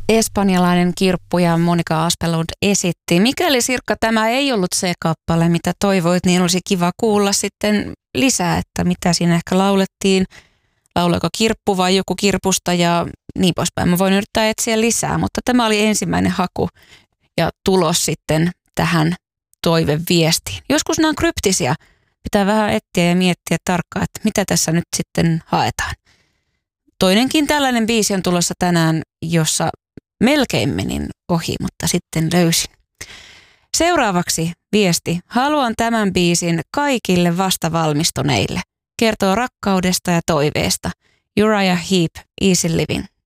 espanjalainen kirppuja Monika Asplund esitti. Mikäli Sirkka tämä ei ollut se kappale, mitä toivoit, niin olisi kiva kuulla sitten lisää, että mitä siinä ehkä laulettiin. Lauloiko kirppu vai joku kirpusta ja niin poispäin. Mä voin yrittää etsiä lisää, mutta tämä oli ensimmäinen haku ja tulos sitten tähän toiveviestiin. Joskus nämä on kryptisiä. Pitää vähän etsiä ja miettiä tarkkaan, että mitä tässä nyt sitten haetaan. Toinenkin tällainen biisi on tulossa tänään, jossa melkein menin ohi, mutta sitten löysin. Seuraavaksi viesti. Haluan tämän biisin kaikille vastavalmistuneille. Kertoo rakkaudesta ja toiveesta. Uriah Heep, Easy Living.